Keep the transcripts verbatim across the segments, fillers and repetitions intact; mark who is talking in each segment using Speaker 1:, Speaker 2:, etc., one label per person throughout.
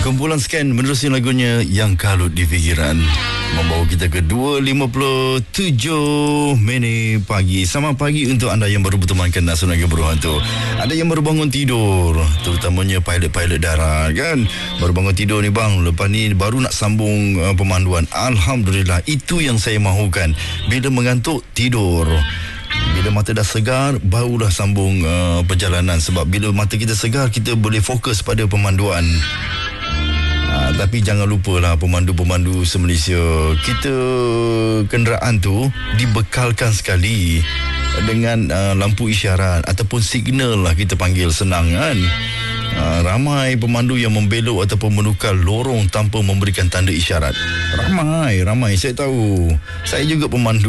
Speaker 1: Kumpulan Scan menerusi lagunya Yang Kalut di Fikiran, membawa kita ke dua lima puluh tujuh minit pagi. Selamat pagi untuk anda yang baru bertemankan Nasional Gembira Hantu. Ada yang baru bangun tidur, terutamanya pilot-pilot darat kan. Baru bangun tidur ni bang, lepas ni baru nak sambung uh, pemanduan. Alhamdulillah, itu yang saya mahukan. Bila mengantuk, tidur. Bila mata dah segar, barulah sambung uh, perjalanan. Sebab bila mata kita segar, kita boleh fokus pada pemanduan. Uh, tapi jangan lupalah pemandu-pemandu se-Malaysia, kita kenderaan tu dibekalkan sekali dengan uh, lampu isyarat ataupun signal lah kita panggil, senang kan. Uh, ramai pemandu yang membelok ataupun menukar lorong tanpa memberikan tanda isyarat. Ramai, ramai saya tahu. Saya juga pemandu.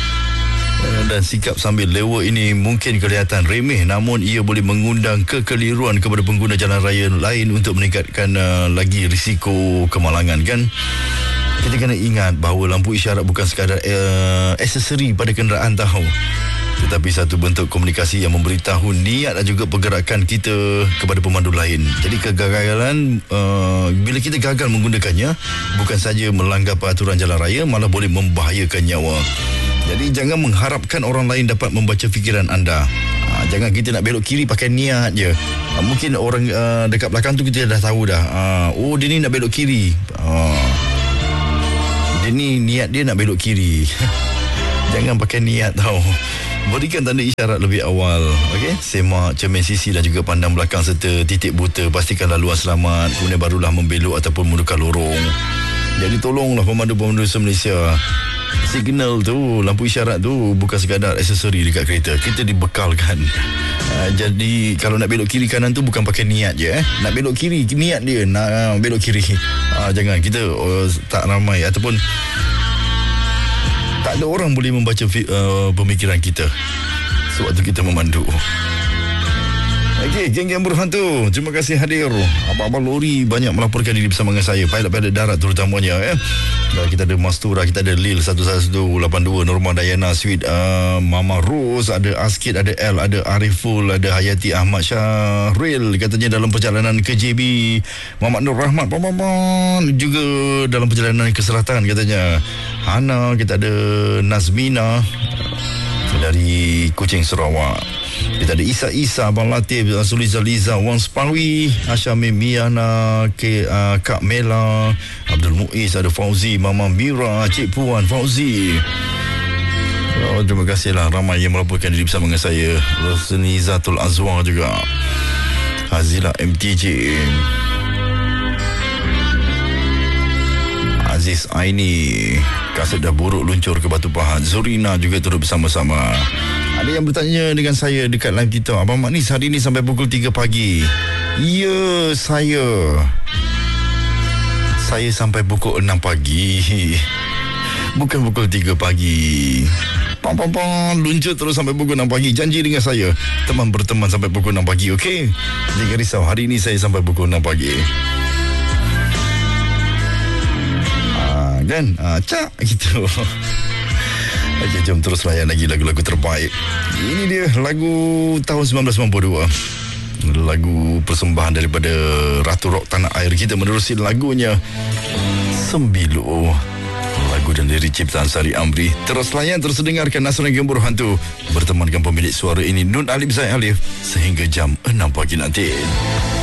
Speaker 1: Dan sikap sambil lewat ini mungkin kelihatan remeh, namun ia boleh mengundang kekeliruan kepada pengguna jalan raya lain untuk meningkatkan uh, lagi risiko kemalangan kan. Kita kena ingat bahawa lampu isyarat bukan sekadar uh, aksesori pada kenderaan tahu, tetapi satu bentuk komunikasi yang memberitahu niat dan juga pergerakan kita kepada pemandu lain. Jadi kegagalan uh, bila kita gagal menggunakannya, bukan saja melanggar peraturan jalan raya, malah boleh membahayakan nyawa. Jadi jangan mengharapkan orang lain dapat membaca fikiran anda. Ha, jangan kita nak belok kiri pakai niat je. Ha, mungkin orang uh, dekat belakang tu kita dah tahu dah. Ha, oh dia ni nak belok kiri. Ha, dia ni niat dia nak belok kiri. Jangan pakai niat tau. Berikan tanda isyarat lebih awal. Okey, semak, cermin sisi dan juga pandang belakang serta titik buta. Pastikan laluan selamat. Kemudian barulah membelok ataupun menukar lorong. Jadi tolonglah pemandu-pemandu se-Malaysia. Signal tu, lampu isyarat tu bukan sekadar aksesori dekat kereta. Kita dibekalkan. Uh, jadi kalau nak belok kiri kanan tu bukan pakai niat je eh. Nak belok kiri, niat dia nak uh, belok kiri. Uh, jangan kita uh, tak ramai ataupun tak ada orang boleh membaca uh, pemikiran kita sewaktu kita memandu. Okey, geng-geng berhantu, terima kasih hadir. Abang-abang lori banyak melaporkan diri bersama dengan saya, pilot-pilot darat terutamanya eh. Dan kita ada Mastura, kita ada Lil satu satu lapan dua, Norma Dayana, Sweet uh, Mama Rose, ada Askid, ada L, ada Ariful, ada Hayati Ahmad Syahril katanya dalam perjalanan ke J B. Muhammad Nur Rahmat Paman juga dalam perjalanan ke selatan katanya. Hana, kita ada Nazmina dari Kuching, Sarawak. Kita ada Isa Isa, Abang Latif, Suliza Liza, Wang Spalwi, Asyamim Miana, K, uh, Kak Mela, Abdul Muiz, ada Fauzi, Mama Mira, Cik Puan, Fauzi. Oh, terima kasihlah ramai yang melaporkan diri bersama dengan saya. Rosnizatul Azwar juga, Hazila M T J, Aziz Aini, kaset dah buruk luncur ke Batu Pahat. Zurina juga turut bersama-sama. Ada yang bertanya dengan saya dekat live kita, Abang Magnis hari ni sampai pukul tiga pagi. Ya, saya Saya sampai pukul enam pagi, bukan pukul tiga pagi. Pam pam pam, luncur terus sampai pukul enam pagi. Janji dengan saya, teman berteman sampai pukul enam pagi, okey? Jangan risau, hari ni saya sampai pukul enam pagi. Ah, kan? Ah, cak gitu. Okay, jom terus layan lagi lagu-lagu terbaik. Ini dia lagu tahun sembilan belas sembilan puluh dua, lagu persembahan daripada Ratu Rock tanah air kita, menerusi lagunya Sembilu, lagu dan lirik ciptaan Sari Amri. Terus layan, terus dengarkan Nasional Gembira Hantu, bertemankan pemilik suara ini Nun Alif Zaid Alif sehingga jam enam pagi nanti.